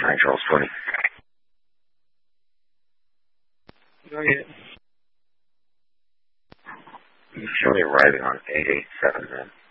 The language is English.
9 Charles 20. Go ahead. You show me arriving on 887 then.